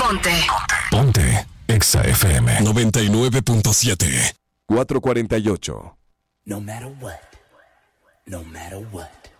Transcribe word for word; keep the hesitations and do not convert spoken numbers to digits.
Ponte. Ponte. Exa F M noventa y nueve punto siete. cuatrocientos cuarenta y ocho. No matter what. No matter what.